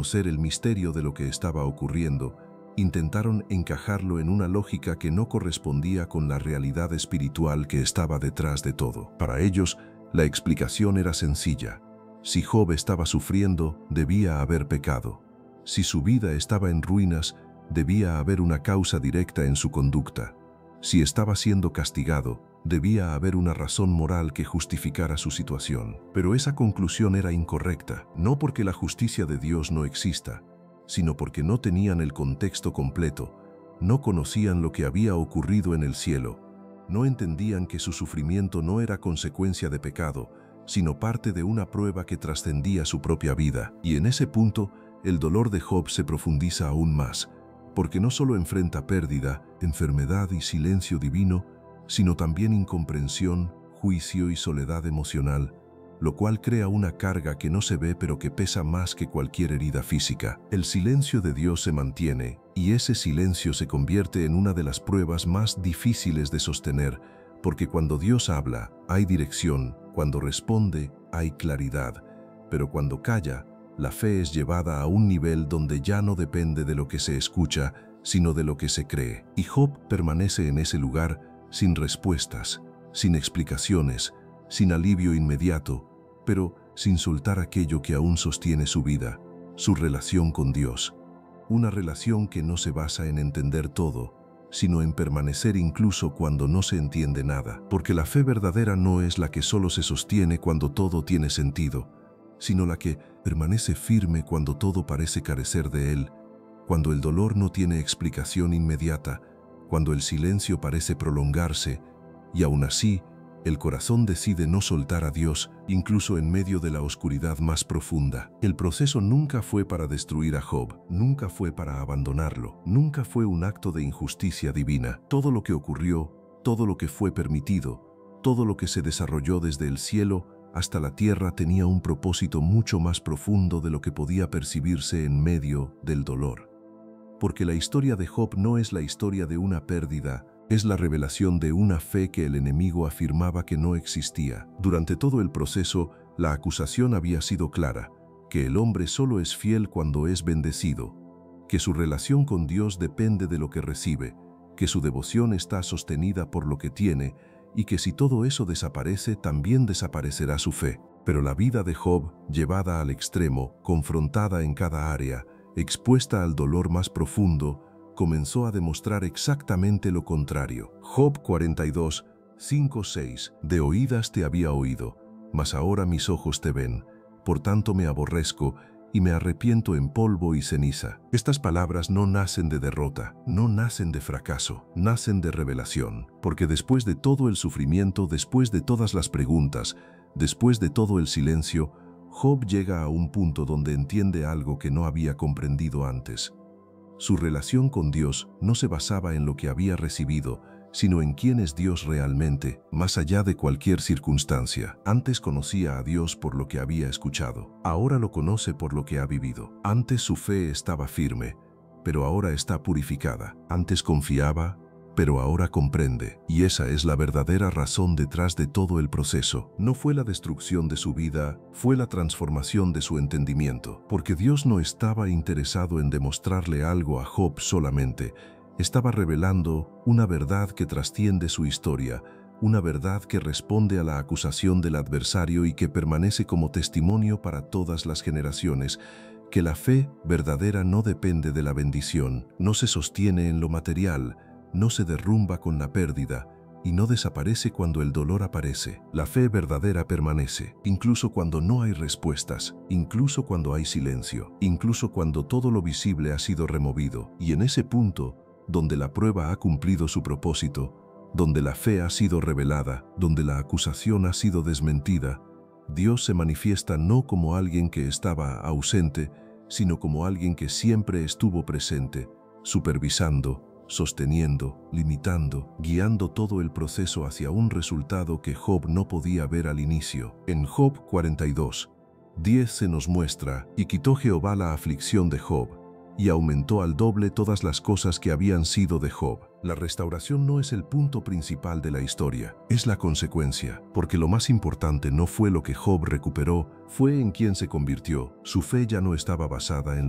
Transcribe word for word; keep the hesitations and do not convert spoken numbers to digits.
conocer el misterio de lo que estaba ocurriendo, intentaron encajarlo en una lógica que no correspondía con la realidad espiritual que estaba detrás de todo. Para ellos, la explicación era sencilla. Si Job estaba sufriendo, debía haber pecado. Si su vida estaba en ruinas, debía haber una causa directa en su conducta. Si estaba siendo castigado, debía haber una razón moral que justificara su situación. Pero esa conclusión era incorrecta, no porque la justicia de Dios no exista, sino porque no tenían el contexto completo, no conocían lo que había ocurrido en el cielo, no entendían que su sufrimiento no era consecuencia de pecado, sino parte de una prueba que trascendía su propia vida. Y en ese punto, el dolor de Job se profundiza aún más, porque no solo enfrenta pérdida, enfermedad y silencio divino, sino también incomprensión, juicio y soledad emocional, lo cual crea una carga que no se ve pero que pesa más que cualquier herida física. El silencio de Dios se mantiene, y ese silencio se convierte en una de las pruebas más difíciles de sostener, porque cuando Dios habla, hay dirección, cuando responde, hay claridad, pero cuando calla, la fe es llevada a un nivel donde ya no depende de lo que se escucha, sino de lo que se cree. Y Job permanece en ese lugar sin respuestas, sin explicaciones, sin alivio inmediato, pero sin soltar aquello que aún sostiene su vida, su relación con Dios. Una relación que no se basa en entender todo, sino en permanecer incluso cuando no se entiende nada. Porque la fe verdadera no es la que solo se sostiene cuando todo tiene sentido, sino la que permanece firme cuando todo parece carecer de él, cuando el dolor no tiene explicación inmediata, cuando el silencio parece prolongarse, y aún así, el corazón decide no soltar a Dios, incluso en medio de la oscuridad más profunda. El proceso nunca fue para destruir a Job, nunca fue para abandonarlo, nunca fue un acto de injusticia divina. Todo lo que ocurrió, todo lo que fue permitido, todo lo que se desarrolló desde el cielo hasta la tierra tenía un propósito mucho más profundo de lo que podía percibirse en medio del dolor. Porque la historia de Job no es la historia de una pérdida, es la revelación de una fe que el enemigo afirmaba que no existía. Durante todo el proceso, la acusación había sido clara, que el hombre solo es fiel cuando es bendecido, que su relación con Dios depende de lo que recibe, que su devoción está sostenida por lo que tiene, y que si todo eso desaparece, también desaparecerá su fe. Pero la vida de Job, llevada al extremo, confrontada en cada área, expuesta al dolor más profundo, comenzó a demostrar exactamente lo contrario. Job cuarenta y dos, cinco, seis. De oídas te había oído, mas ahora mis ojos te ven. Por tanto me aborrezco y me arrepiento en polvo y ceniza. Estas palabras no nacen de derrota, no nacen de fracaso, nacen de revelación. Porque después de todo el sufrimiento, después de todas las preguntas, después de todo el silencio, Job llega a un punto donde entiende algo que no había comprendido antes. Su relación con Dios no se basaba en lo que había recibido, sino en quién es Dios realmente, más allá de cualquier circunstancia. Antes conocía a Dios por lo que había escuchado, ahora lo conoce por lo que ha vivido. Antes su fe estaba firme, pero ahora está purificada. Antes confiaba, pero ahora comprende. Y esa es la verdadera razón detrás de todo el proceso. No fue la destrucción de su vida, fue la transformación de su entendimiento. Porque Dios no estaba interesado en demostrarle algo a Job solamente, estaba revelando una verdad que trasciende su historia, una verdad que responde a la acusación del adversario y que permanece como testimonio para todas las generaciones, que la fe verdadera no depende de la bendición, no se sostiene en lo material, no se derrumba con la pérdida y no desaparece cuando el dolor aparece. La fe verdadera permanece, incluso cuando no hay respuestas, incluso cuando hay silencio, incluso cuando todo lo visible ha sido removido. Y en ese punto, donde la prueba ha cumplido su propósito, donde la fe ha sido revelada, donde la acusación ha sido desmentida, Dios se manifiesta no como alguien que estaba ausente, sino como alguien que siempre estuvo presente, supervisando, sosteniendo, limitando, guiando todo el proceso hacia un resultado que Job no podía ver al inicio. En Job cuarenta y dos, diez se nos muestra, y quitó Jehová la aflicción de Job, y aumentó al doble todas las cosas que habían sido de Job. La restauración no es el punto principal de la historia, es la consecuencia, porque lo más importante no fue lo que Job recuperó, fue en quien se convirtió. Su fe ya no estaba basada en